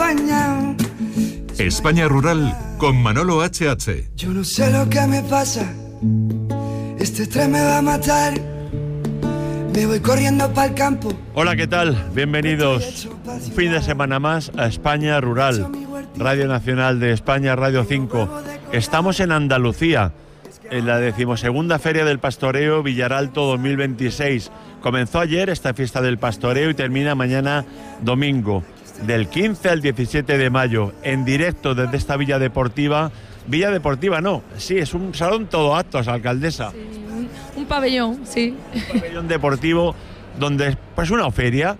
España. España Rural con Manolo HH. Yo no sé lo que me pasa, este estrés me va a matar. Me voy corriendo para el campo. Hola, ¿qué tal? Bienvenidos un fin de semana más a España Rural, Radio Nacional de España, Radio 5. Estamos en Andalucía, en la 12ª Feria del Pastoreo Villaralto 2026. Comenzó ayer esta fiesta del pastoreo y termina mañana domingo, del 15 al 17 de mayo, en directo desde esta Villa Deportiva. Villa Deportiva no, sí, es un salón todo actos, alcaldesa. Sí, un pabellón, sí. Un pabellón deportivo donde, pues una feria,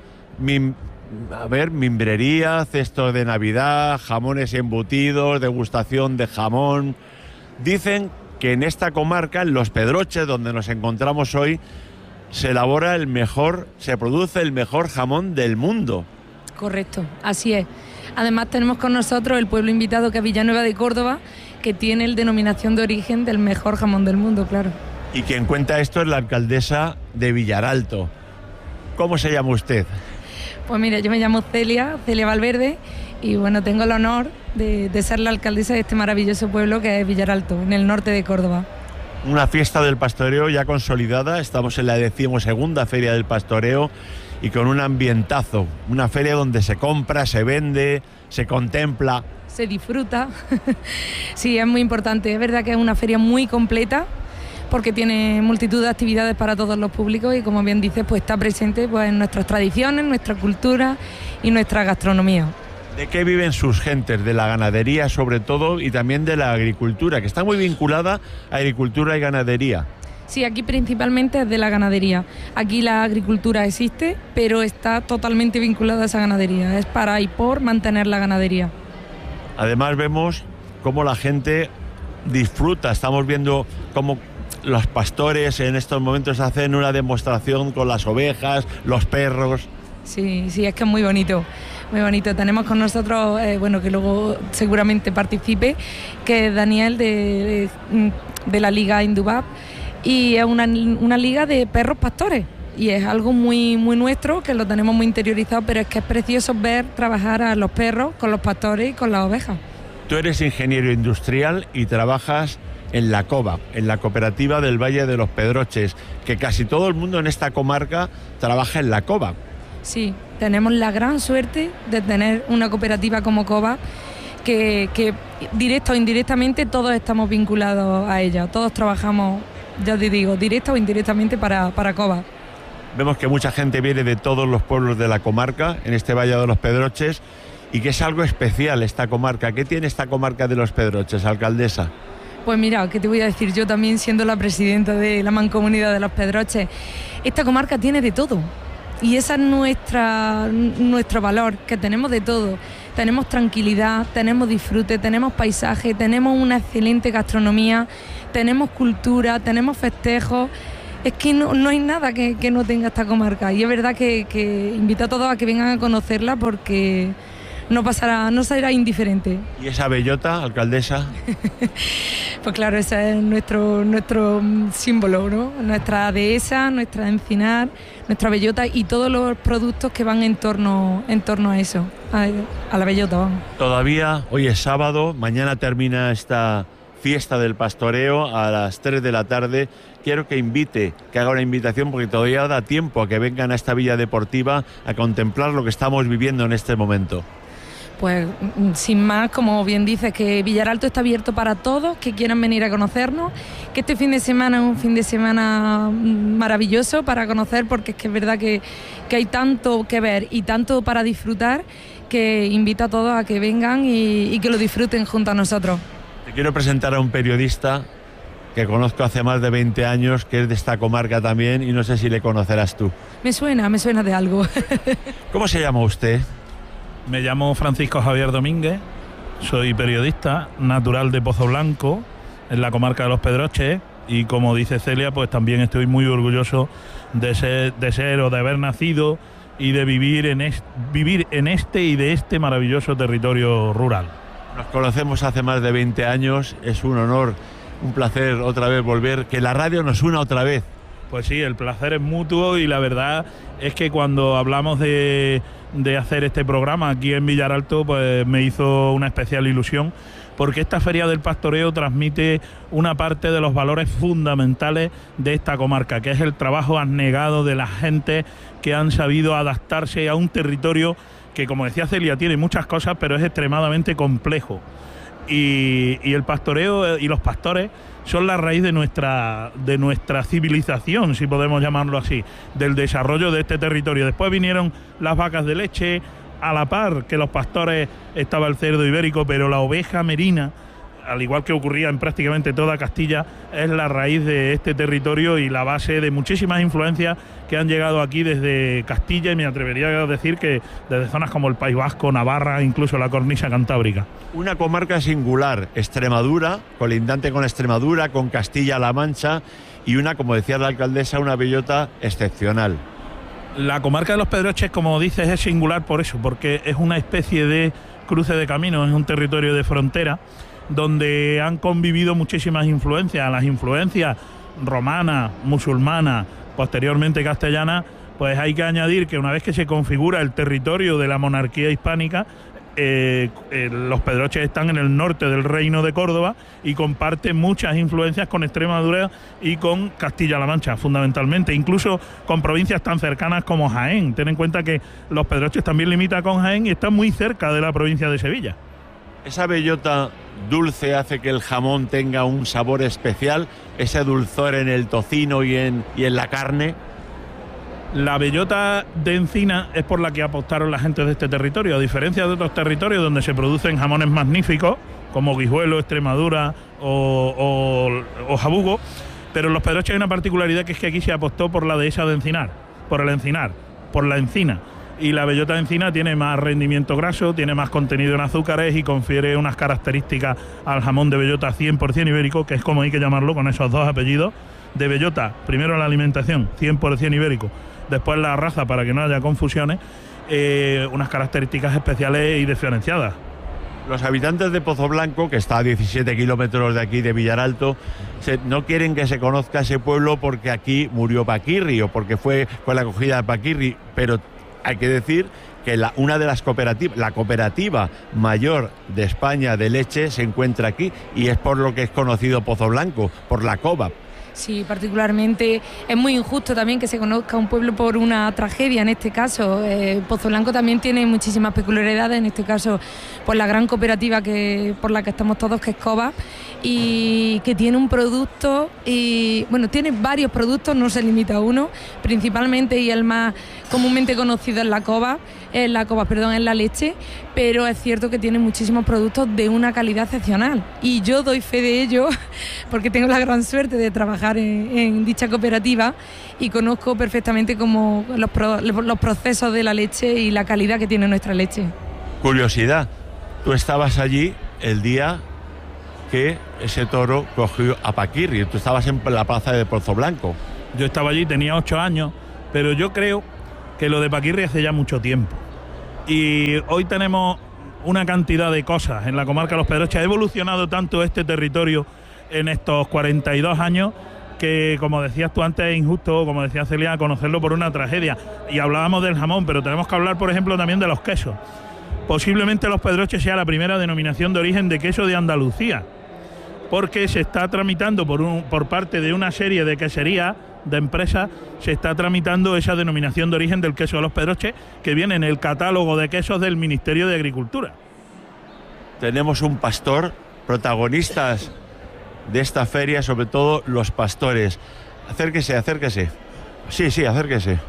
mimbrería, cestos de Navidad, jamones y embutidos, degustación de jamón. Dicen que en esta comarca, en Los Pedroches, donde nos encontramos hoy, se produce el mejor jamón del mundo. Correcto, así es. Además tenemos con nosotros el pueblo invitado, que es Villanueva de Córdoba, que tiene el denominación de origen del mejor jamón del mundo, claro. Y quien cuenta esto es la alcaldesa de Villaralto. ¿Cómo se llama usted? Pues mira, yo me llamo Celia Valverde, y bueno, tengo el honor de ser la alcaldesa de este maravilloso pueblo que es Villaralto, en el norte de Córdoba. Una fiesta del pastoreo ya consolidada, estamos en la 12ª Feria del Pastoreo y con un ambientazo, una feria donde se compra, se vende, se contempla. Se disfruta. Sí, es muy importante, es verdad que es una feria muy completa porque tiene multitud de actividades para todos los públicos y, como bien dices, pues está presente pues en nuestras tradiciones, nuestra cultura y nuestra gastronomía. ¿De qué viven sus gentes? De la ganadería sobre todo y también de la agricultura, que está muy vinculada a agricultura y ganadería. Sí, aquí principalmente es de la ganadería. Aquí la agricultura existe, pero está totalmente vinculada a esa ganadería. Es para y por mantener la ganadería. Además vemos cómo la gente disfruta. Estamos viendo cómo los pastores en estos momentos hacen una demostración con las ovejas, los perros. Sí, es que es muy bonito. Muy bonito. Tenemos con nosotros, que luego seguramente participe, que es Daniel de la Liga Indubab, y es una liga de perros pastores. Y es algo muy, muy nuestro, que lo tenemos muy interiorizado, pero es que es precioso ver trabajar a los perros con los pastores y con las ovejas. Tú eres ingeniero industrial y trabajas en la COVA, en la cooperativa del Valle de los Pedroches, que casi todo el mundo en esta comarca trabaja en la COVA. Sí, tenemos la gran suerte de tener una cooperativa como COVA que directo o indirectamente todos estamos vinculados a ella. Todos trabajamos, ya te digo, directa o indirectamente para COVA. Vemos que mucha gente viene de todos los pueblos de la comarca, en este Valle de los Pedroches, y que es algo especial esta comarca. ¿Qué tiene esta comarca de los Pedroches, alcaldesa? Pues mira, ¿qué te voy a decir yo también siendo la presidenta de la Mancomunidad de los Pedroches? Esta comarca tiene de todo. Y ese es nuestro valor, que tenemos de todo. Tenemos tranquilidad, tenemos disfrute, tenemos paisaje, tenemos una excelente gastronomía, tenemos cultura, tenemos festejos. Es que no hay nada que no tenga esta comarca. Y es verdad que invito a todos a que vengan a conocerla porque no será indiferente. ¿Y esa bellota, alcaldesa? Pues claro, ese es nuestro símbolo, ¿no? Nuestra dehesa, nuestra encinar, nuestra bellota y todos los productos que van en torno a eso, a la bellota, vamos. Todavía, hoy es sábado, mañana termina esta fiesta del pastoreo a las 3 de la tarde. Quiero que haga una invitación porque todavía da tiempo a que vengan a esta Villa Deportiva a contemplar lo que estamos viviendo en este momento. Pues sin más, como bien dices, que Villaralto está abierto para todos que quieran venir a conocernos, que este fin de semana es un fin de semana maravilloso para conocer, porque es que es verdad que hay tanto que ver y tanto para disfrutar, que invito a todos a que vengan y que lo disfruten junto a nosotros. Te quiero presentar a un periodista que conozco hace más de 20 años, que es de esta comarca también, y no sé si le conocerás tú. Me suena de algo. ¿Cómo se llama usted? Me llamo Francisco Javier Domínguez, soy periodista, natural de Pozo Blanco, en la comarca de Los Pedroches, y como dice Celia, pues también estoy muy orgulloso de ser o de haber nacido y de vivir en este y de este maravilloso territorio rural. Nos conocemos hace más de 20 años, es un honor, un placer otra vez volver, que la radio nos una otra vez Pues sí, el placer es mutuo y la verdad es que cuando hablamos de hacer este programa aquí en Villaralto, pues me hizo una especial ilusión, porque esta Feria del Pastoreo transmite una parte de los valores fundamentales de esta comarca, que es el trabajo abnegado de la gente que han sabido adaptarse a un territorio que, como decía Celia, tiene muchas cosas, pero es extremadamente complejo. Y el pastoreo y los pastores son la raíz de nuestra civilización, si podemos llamarlo así, del desarrollo de este territorio. Después vinieron las vacas de leche, a la par que los pastores estaba el cerdo ibérico, pero la oveja merina, al igual que ocurría en prácticamente toda Castilla, es la raíz de este territorio y la base de muchísimas influencias que han llegado aquí desde Castilla, y me atrevería a decir que desde zonas como el País Vasco, Navarra, incluso la cornisa cantábrica. Una comarca singular, Extremadura, colindante con Extremadura, con Castilla-La Mancha, y una, como decía la alcaldesa, una bellota excepcional. La comarca de los Pedroches, como dices, es singular por eso, porque es una especie de cruce de caminos, es un territorio de frontera donde han convivido muchísimas influencias, las influencias romanas, musulmanas, posteriormente castellanas. Pues hay que añadir que una vez que se configura el territorio de la monarquía hispánica, los Pedroches están en el norte del Reino de Córdoba y comparten muchas influencias con Extremadura y con Castilla-La Mancha, fundamentalmente, incluso con provincias tan cercanas como Jaén. Ten en cuenta que los Pedroches también limita con Jaén y está muy cerca de la provincia de Sevilla. Esa bellota dulce hace que el jamón tenga un sabor especial, ese dulzor en el tocino y en la carne. La bellota de encina es por la que apostaron la gente de este territorio, a diferencia de otros territorios donde se producen jamones magníficos, como Guijuelo, Extremadura o Jabugo, pero en los Pedroches hay una particularidad, que es que aquí se apostó por la dehesa de encinar, por el encinar, por la encina. Y la bellota de encina tiene más rendimiento graso, tiene más contenido en azúcares y confiere unas características al jamón de bellota 100% ibérico, que es como hay que llamarlo, con esos dos apellidos. De bellota, primero la alimentación, 100% ibérico, después la raza, para que no haya confusiones, unas características especiales y diferenciadas. Los habitantes de Pozoblanco, que está a 17 kilómetros de aquí, de Villaralto, no quieren que se conozca ese pueblo porque aquí murió Paquirri o porque fue la acogida de Paquirri, pero hay que decir que una de las cooperativas, la cooperativa mayor de España de leche, se encuentra aquí, y es por lo que es conocido Pozoblanco, por la cova. Sí, particularmente es muy injusto también que se conozca un pueblo por una tragedia, en este caso. Pozoblanco también tiene muchísimas peculiaridades, en este caso por la gran cooperativa por la que estamos todos, que es Cova, y que tiene un producto, tiene varios productos, no se limita a uno, principalmente, y el más comúnmente conocido es la la leche, pero es cierto que tiene muchísimos productos de una calidad excepcional, y yo doy fe de ello porque tengo la gran suerte de trabajar en dicha cooperativa y conozco perfectamente cómo los procesos de la leche y la calidad que tiene nuestra leche. Curiosidad, tú estabas allí el día que ese toro cogió a Paquirri, tú estabas en la plaza de Pozoblanco. Yo estaba allí, tenía 8 años, pero yo creo que lo de Paquirri hace ya mucho tiempo. Y hoy tenemos una cantidad de cosas en la comarca de los Pedroches. Ha evolucionado tanto este territorio en estos 42 años que, como decías tú antes, es injusto, como decía Celia, conocerlo por una tragedia. Y hablábamos del jamón, pero tenemos que hablar, por ejemplo, también de los quesos. Posiblemente los Pedroches sea la primera denominación de origen de queso de Andalucía, porque se está tramitando por parte de una serie de queserías, de empresas, se está tramitando esa denominación de origen del queso de los Pedroches, que viene en el catálogo de quesos del Ministerio de Agricultura. Tenemos un pastor, protagonistas de esta feria, sobre todo los pastores. Acérquese. Sí, acérquese.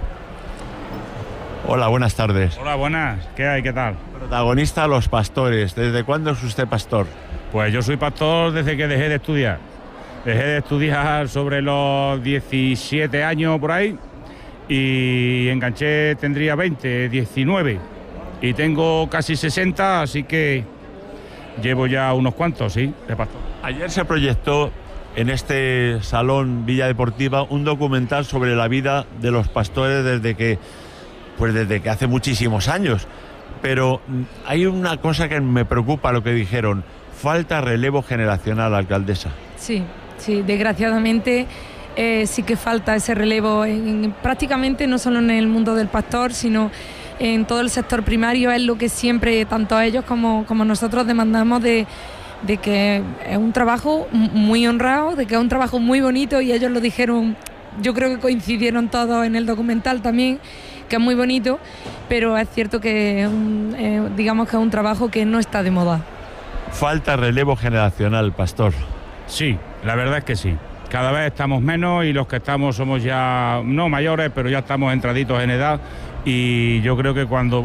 Hola, buenas tardes. Hola, buenas. ¿Qué hay? ¿Qué tal? Protagonista, los pastores. ¿Desde cuándo es usted pastor? Pues yo soy pastor desde que dejé de estudiar. Dejé de estudiar sobre los 17 años por ahí y enganché, tendría 20, 19 y tengo casi 60, así que llevo ya unos cuantos, sí, de pastor. Ayer se proyectó en este Salón Villa Deportiva un documental sobre la vida de los pastores desde que hace muchísimos años, pero hay una cosa que me preocupa, lo que dijeron: falta relevo generacional, alcaldesa. Sí, desgraciadamente sí que falta ese relevo prácticamente no solo en el mundo del pastor, sino en todo el sector primario. Es lo que siempre, tanto ellos como nosotros, demandamos de que es un trabajo muy honrado, de que es un trabajo muy bonito, y ellos lo dijeron, yo creo que coincidieron todos en el documental también, que es muy bonito, pero es cierto que digamos que es un trabajo que no está de moda. Falta relevo generacional, pastor. Sí, la verdad es que sí. Cada vez estamos menos y los que estamos somos ya, no mayores, pero ya estamos entraditos en edad. Y yo creo que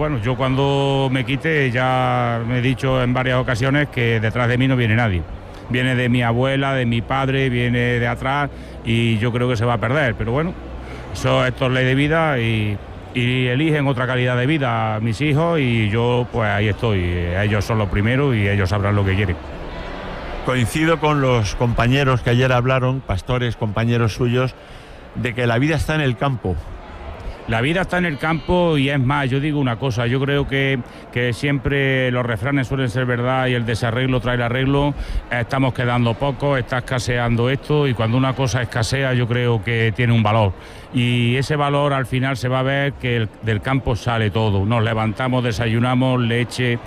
cuando me quite, ya me he dicho en varias ocasiones que detrás de mí no viene nadie. Viene de mi abuela, de mi padre, viene de atrás, y yo creo que se va a perder. Pero bueno, esto es ley de vida y eligen otra calidad de vida a mis hijos, y yo pues ahí estoy. Ellos son los primeros y ellos sabrán lo que quieren. Coincido con los compañeros que ayer hablaron, pastores, compañeros suyos, de que la vida está en el campo. La vida está en el campo, y es más, yo digo una cosa, yo creo que siempre los refranes suelen ser verdad y el desarreglo trae el arreglo. Estamos quedando pocos, está escaseando esto, y cuando una cosa escasea yo creo que tiene un valor. Y ese valor al final se va a ver que del campo sale todo. Nos levantamos, desayunamos, leche,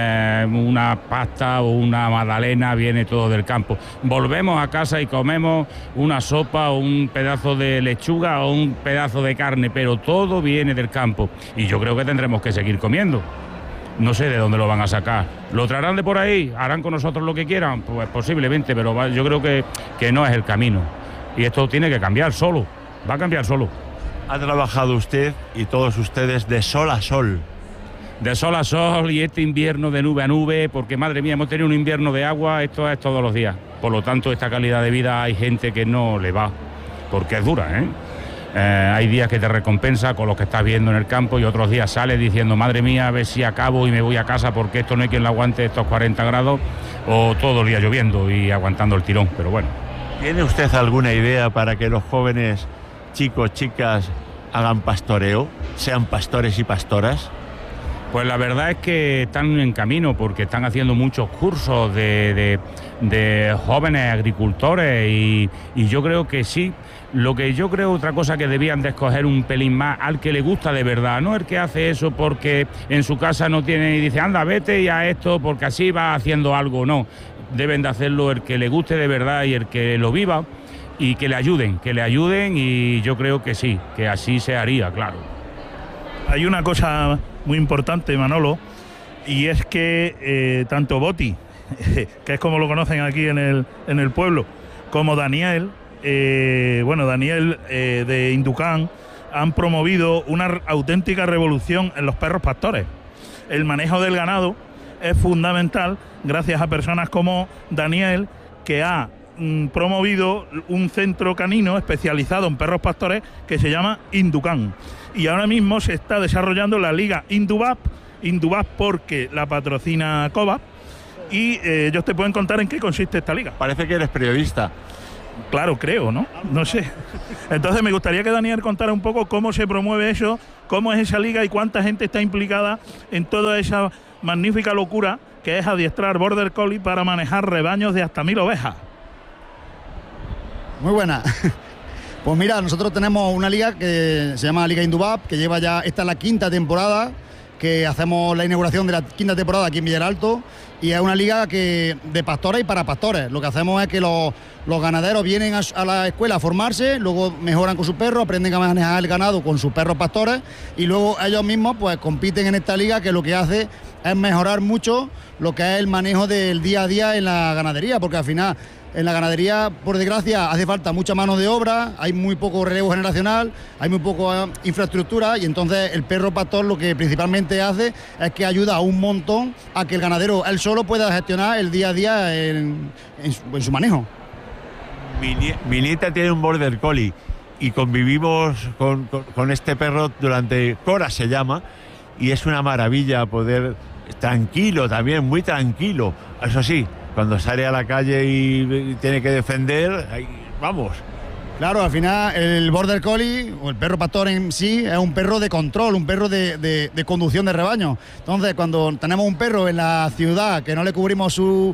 una pasta o una magdalena, viene todo del campo. Volvemos a casa y comemos una sopa o un pedazo de lechuga o un pedazo de carne, pero todo viene del campo, y yo creo que tendremos que seguir comiendo. No sé de dónde lo van a sacar. ¿Lo traerán de por ahí? ¿Harán con nosotros lo que quieran? Pues posiblemente, pero yo creo que no es el camino. Y esto tiene que cambiar solo. Va a cambiar solo. Ha trabajado usted y todos ustedes de sol a sol. De sol a sol, y este invierno de nube a nube, porque madre mía, hemos tenido un invierno de agua, esto es todos los días. Por lo tanto, esta calidad de vida hay gente que no le va, porque es dura, ¿eh? Hay días que te recompensa con lo que estás viendo en el campo, y otros días sales diciendo, madre mía, a ver si acabo y me voy a casa, porque esto no hay quien lo aguante, estos 40 grados, o todo el día lloviendo y aguantando el tirón, pero bueno. ¿Tiene usted alguna idea para que los jóvenes, chicos, chicas, hagan pastoreo, sean pastores y pastoras? Pues la verdad es que están en camino, porque están haciendo muchos cursos de jóvenes agricultores, y yo creo que sí. Lo que yo creo, otra cosa que debían de escoger un pelín más al que le gusta de verdad, no el que hace eso porque en su casa no tiene y dice, anda, vete y a esto porque así va haciendo algo, no. Deben de hacerlo el que le guste de verdad y el que lo viva, y que le ayuden, y yo creo que sí, que así se haría, claro. Hay una cosa muy importante, Manolo, y es que tanto Boti, que es como lo conocen aquí en el pueblo, como Daniel, Daniel de Inducán, han promovido una auténtica revolución en los perros pastores. El manejo del ganado es fundamental gracias a personas como Daniel, que ha promovido un centro canino especializado en perros pastores que se llama Inducán. Y ahora mismo se está desarrollando la liga Indubap porque la patrocina Cobap, y ellos te pueden contar en qué consiste esta liga. Parece que eres periodista. Claro, creo, ¿no? No sé. Entonces me gustaría que Daniel contara un poco cómo se promueve eso, cómo es esa liga y cuánta gente está implicada en toda esa magnífica locura que es adiestrar Border Collie para manejar rebaños de hasta 1000 ovejas. Muy buena. Pues mira, nosotros tenemos una liga que se llama Liga Indubap, que lleva ya, esta es la 5ª temporada, que hacemos la inauguración de la 5ª temporada aquí en Villaralto, y es una liga de pastores y para pastores. Lo que hacemos es que los ganaderos vienen a la escuela a formarse, luego mejoran con sus perros, aprenden a manejar el ganado con sus perros pastores, y luego ellos mismos pues compiten en esta liga, que lo que hace es mejorar mucho lo que es el manejo del día a día en la ganadería, porque al final en la ganadería, por desgracia, hace falta mucha mano de obra, hay muy poco relevo generacional, hay muy poca infraestructura, y entonces el perro pastor lo que principalmente hace es que ayuda un montón a que el ganadero él solo pueda gestionar el día a día en su manejo. Mi nieta tiene un Border Collie y convivimos con este perro durante Cora, se llama, y es una maravilla poder, tranquilo también, muy tranquilo, eso sí. Cuando sale a la calle y tiene que defender, ahí, vamos. Claro, al final el Border Collie, o el perro pastor en sí, es un perro de control, un perro de conducción de rebaño. Entonces, cuando tenemos un perro en la ciudad que no le cubrimos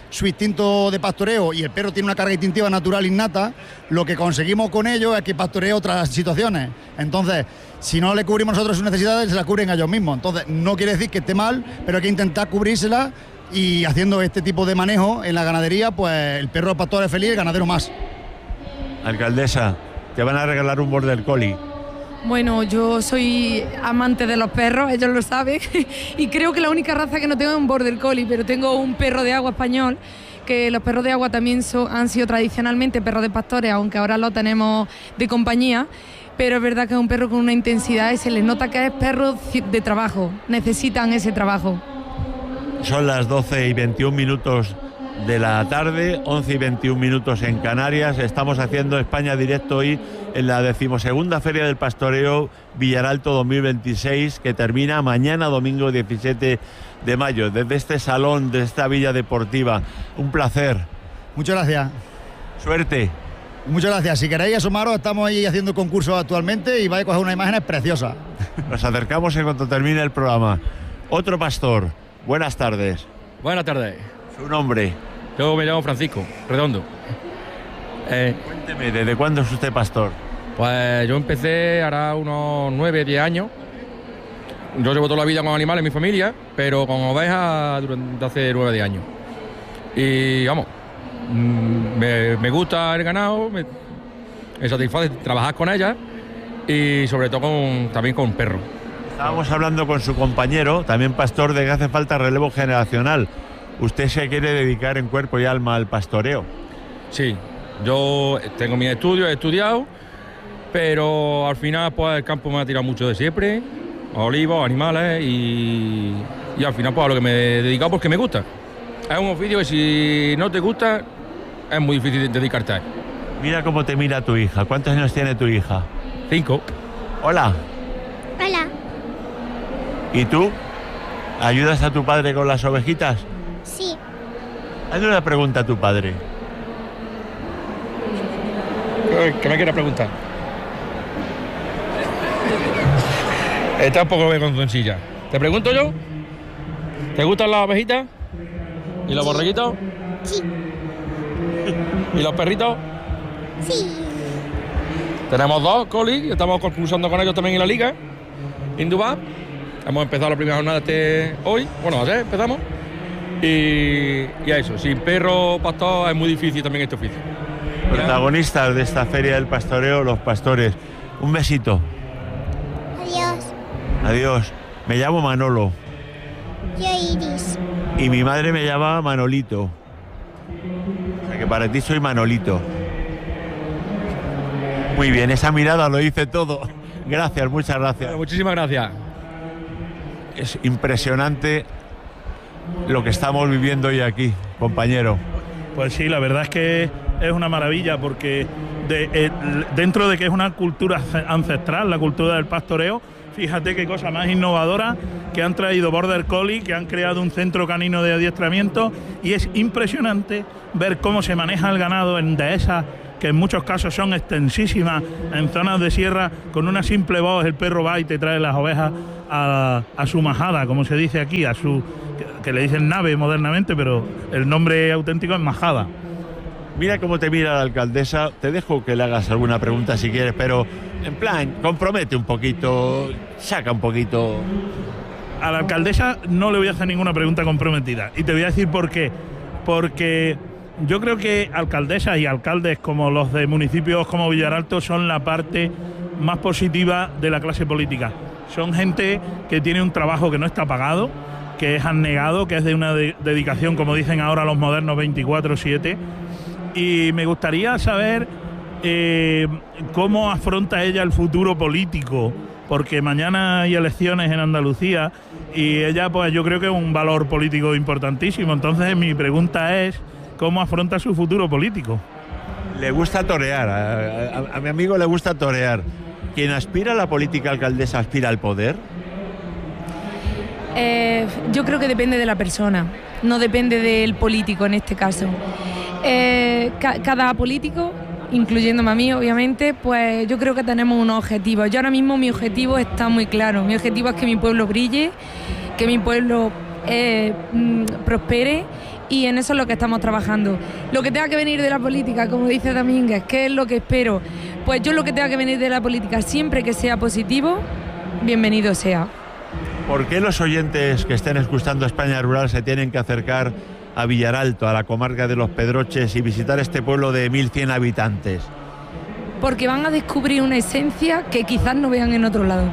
su instinto de pastoreo y el perro tiene una carga instintiva natural innata, lo que conseguimos con ellos es que pastoree otras situaciones. Entonces, si no le cubrimos nosotros sus necesidades, se las cubren ellos mismos. Entonces, no quiere decir que esté mal, pero hay que intentar cubrírselas, y haciendo este tipo de manejo en la ganadería, pues el perro pastor es feliz y el ganadero más. Alcaldesa, te van a regalar un Border Collie. Bueno, yo soy amante de los perros, ellos lo saben, y creo que la única raza que no tengo es un Border Collie, pero tengo un perro de agua español, que los perros de agua también han sido tradicionalmente perros de pastores, aunque ahora lo tenemos de compañía, pero es verdad que es un perro con una intensidad y se les nota que es perro de trabajo, necesitan ese trabajo. Son las 12:21 de la tarde, 11:21 en Canarias. Estamos haciendo España Directo hoy en la 12ª Feria del Pastoreo Villaralto 2026, que termina mañana domingo 17 de mayo. Desde este salón, de esta villa deportiva, un placer. Muchas gracias. Suerte. Muchas gracias. Si queréis asomaros, estamos ahí haciendo concursos actualmente y vais a coger unas imágenes preciosas. Nos acercamos en cuanto termine el programa. Otro pastor. Buenas tardes. Buenas tardes. ¿Su nombre? Yo me llamo Francisco Redondo. Cuénteme, ¿desde cuándo es usted pastor? Pues yo empecé hará unos 9, 10 años. Yo llevo toda la vida con animales en mi familia, pero con ovejas durante hace 9, 10 años. Y vamos, me gusta el ganado, me satisface trabajar con ellas y sobre todo también con perros. Estábamos hablando con su compañero, también pastor, de que hace falta relevo generacional. ¿Usted se quiere dedicar en cuerpo y alma al pastoreo? Sí, yo tengo mis estudios, he estudiado, pero al final pues el campo me ha tirado mucho de siempre, olivos, animales y al final pues a lo que me he dedicado porque me gusta. Es un oficio que si no te gusta es muy difícil dedicarte a él. Mira cómo te mira tu hija. ¿Cuántos años tiene tu hija? 5. Hola. Hola. ¿Y tú? ¿Ayudas a tu padre con las ovejitas? Sí. Hazle una pregunta a tu padre. ¿Qué me quieres preguntar? Está un poco vergonzoncilla. ¿Te pregunto yo? ¿Te gustan las ovejitas? ¿Y los borreguitos? Sí. ¿Y los perritos? Sí. Tenemos 2 colis, estamos concursando con ellos también en la liga, Indubab. Hemos empezado la primera jornada hoy, bueno, ayer empezamos. Y a eso, sin perro pastor es muy difícil también este oficio. Protagonistas de esta feria del pastoreo, los pastores. Un besito. Adiós. Adiós. Me llamo Manolo. Yo Iris. Y mi madre me llama Manolito. O sea que para ti soy Manolito. Muy bien, esa mirada lo dice todo. Gracias, muchas gracias. Bueno, muchísimas gracias. Es impresionante lo que estamos viviendo hoy aquí, compañero. Pues sí, la verdad es que es una maravilla porque dentro de que es una cultura ancestral, la cultura del pastoreo, fíjate qué cosa más innovadora, que han traído Border Collie, que han creado un centro canino de adiestramiento, y es impresionante ver cómo se maneja el ganado en dehesas, que en muchos casos son extensísimas, en zonas de sierra. Con una simple voz el perro va y te trae las ovejas a su majada, como se dice aquí, que le dicen nave modernamente, pero el nombre auténtico es majada. Mira cómo te mira la alcaldesa. Te dejo que le hagas alguna pregunta si quieres, pero en plan, compromete un poquito, saca un poquito. A la alcaldesa no le voy a hacer ninguna pregunta comprometida, y te voy a decir por qué. Porque yo creo que alcaldesas y alcaldes como los de municipios como Villaralto son la parte más positiva de la clase política. Son gente que tiene un trabajo que no está pagado, que es abnegado, que es de una dedicación, como dicen ahora los modernos, 24/7. Y me gustaría saber cómo afronta ella el futuro político, porque mañana hay elecciones en Andalucía y ella, pues yo creo que es un valor político importantísimo. Entonces mi pregunta es, ¿cómo afronta su futuro político? Le gusta torear, a mi amigo le gusta torear. ¿Quien aspira a la política, alcaldesa, aspira al poder? Yo creo que depende de la persona, no depende del político en este caso. Cada político, incluyéndome a mí obviamente, pues yo creo que tenemos unos objetivos. Yo ahora mismo mi objetivo está muy claro. Mi objetivo es que mi pueblo brille, que mi pueblo prospere y en eso es lo que estamos trabajando. Lo que tenga que venir de la política, como dice Domínguez, ¿qué es lo que espero? Pues yo lo que tenga que venir de la política, siempre que sea positivo, bienvenido sea. ¿Por qué los oyentes que estén escuchando España Rural se tienen que acercar a Villaralto, a la comarca de Los Pedroches, y visitar este pueblo de 1.100 habitantes? Porque van a descubrir una esencia que quizás no vean en otro lado.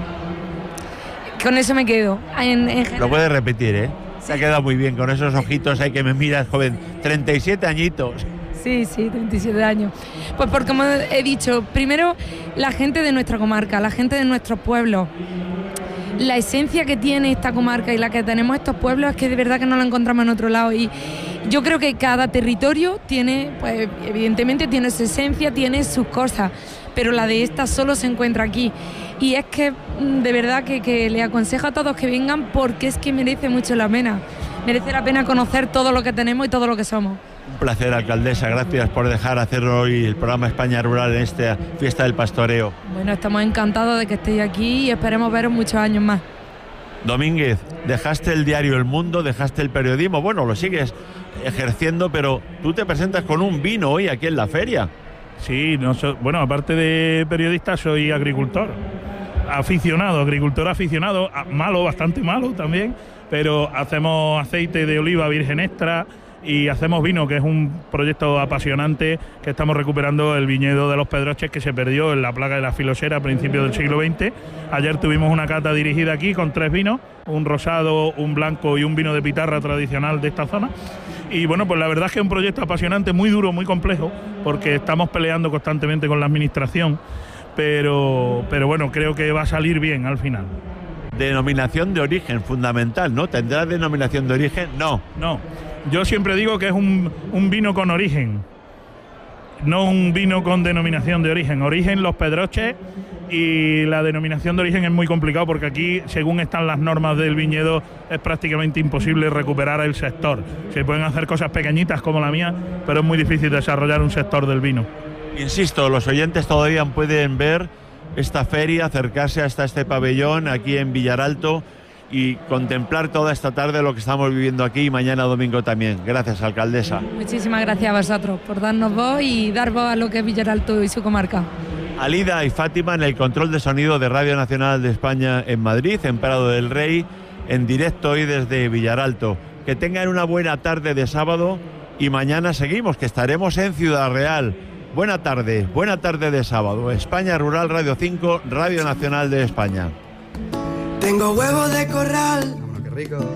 Con eso me quedo. Lo puedes repetir, ¿eh? Se ha quedado muy bien con esos ojitos ahí que me miras, joven. 37 añitos. Sí, 37 años. Pues porque, como he dicho, primero la gente de nuestra comarca, la gente de nuestros pueblos. La esencia que tiene esta comarca y la que tenemos estos pueblos es que de verdad que no la encontramos en otro lado, y yo creo que cada territorio tiene, pues evidentemente tiene su esencia, tiene sus cosas, pero la de esta solo se encuentra aquí, y es que de verdad que le aconsejo a todos que vengan, porque es que merece mucho la pena conocer todo lo que tenemos y todo lo que somos. Un placer, alcaldesa, gracias por dejar hacer hoy el programa España Rural en esta fiesta del pastoreo. Bueno, estamos encantados de que estéis aquí y esperemos veros muchos años más. Domínguez, dejaste el diario El Mundo, dejaste el periodismo, bueno, lo sigues ejerciendo, pero tú te presentas con un vino hoy aquí en la feria. Sí, bueno, aparte de periodista soy agricultor, agricultor aficionado, malo, bastante malo también, pero hacemos aceite de oliva virgen extra y hacemos vino, que es un proyecto apasionante, que estamos recuperando el viñedo de Los Pedroches, que se perdió en la plaga de la filosera a principios del siglo XX. Ayer tuvimos una cata dirigida aquí con 3 vinos, un rosado, un blanco y un vino de pitarra tradicional de esta zona. Y bueno, pues la verdad es que es un proyecto apasionante, muy duro, muy complejo, porque estamos peleando constantemente con la administración, pero bueno, creo que va a salir bien al final. Denominación de origen, fundamental, ¿no? ¿Tendrá denominación de origen? No. Yo siempre digo que es un vino con origen, no un vino con denominación de origen. Origen Los Pedroches, y la denominación de origen es muy complicado porque aquí, según están las normas del viñedo, es prácticamente imposible recuperar el sector. Se pueden hacer cosas pequeñitas como la mía, pero es muy difícil desarrollar un sector del vino. Insisto, los oyentes todavía pueden ver esta feria, acercarse hasta este pabellón aquí en Villaralto y contemplar toda esta tarde lo que estamos viviendo aquí, y mañana domingo también. Gracias, alcaldesa. Muchísimas gracias a vosotros por darnos voz y dar voz a lo que es Villaralto y su comarca. Alida y Fátima en el control de sonido de Radio Nacional de España en Madrid, en Prado del Rey, en directo hoy desde Villaralto. Que tengan una buena tarde de sábado, y mañana seguimos, que estaremos en Ciudad Real. Buena tarde de sábado. España Rural, Radio 5, Radio Nacional de España. Tengo huevos de corral. Qué rico.